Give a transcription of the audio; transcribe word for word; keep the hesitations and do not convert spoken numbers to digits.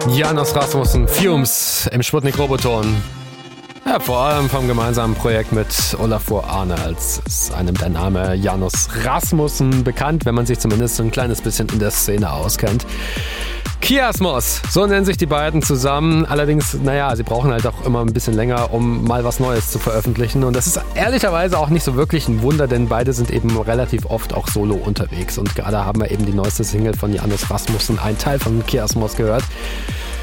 Janus Rasmussen, Fumes im Sputnik Roboton. Ja, vor allem vom gemeinsamen Projekt mit Olafur Arne als ist einem der Name Janus Rasmussen bekannt, wenn man sich zumindest so ein kleines bisschen in der Szene auskennt. Kiasmos, so nennen sich die beiden zusammen. Allerdings, naja, sie brauchen halt auch immer ein bisschen länger, um mal was Neues zu veröffentlichen. Und das ist ehrlicherweise auch nicht so wirklich ein Wunder, denn beide sind eben relativ oft auch solo unterwegs. Und gerade haben wir eben die neueste Single von Janus Rasmussen, ein Teil von Kiasmos, gehört.